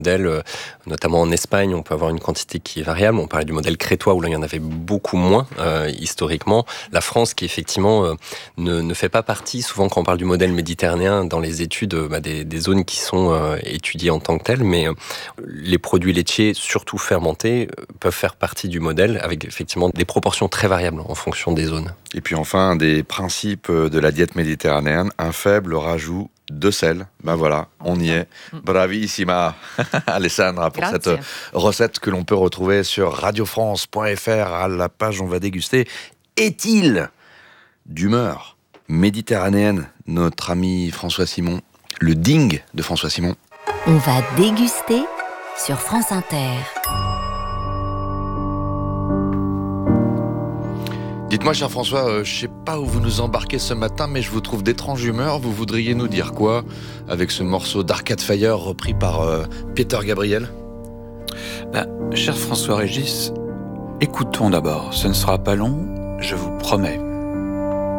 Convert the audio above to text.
modèles, notamment en Espagne, on peut avoir une quantité qui est variable. On parlait du modèle crétois où là il y en avait beaucoup moins historiquement. La France qui effectivement ne fait pas partie, souvent quand on parle du modèle méditerranéen dans les études des zones qui sont étudiées en tant que telles, mais les produits laitiers, surtout fermentés, peuvent faire partie du modèle avec effectivement des proportions très variables en fonction des zones. Et puis enfin, un des principes de la diète méditerranéenne, un faible rajout de sel. Ben voilà, on y est. Bravissima, Alessandra, pour cette recette que l'on peut retrouver sur radiofrance.fr à la page On va déguster. Est-il d'humeur méditerranéenne, notre ami François Simon, le ding de François Simon? On va déguster sur France Inter. Dites-moi, cher François, je sais pas où vous nous embarquez ce matin, mais je vous trouve d'étrange humeur. Vous voudriez nous dire quoi avec ce morceau d'Arcade Fire repris par Peter Gabriel? Cher François Régis, écoutons d'abord. Ce ne sera pas long, je vous promets.